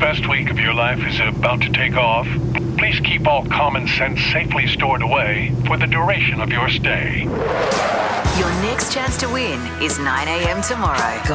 best week of your life is about to take off, please keep all common sense safely stored away for the duration of your stay. Your next chance to win is 9 a.m. tomorrow.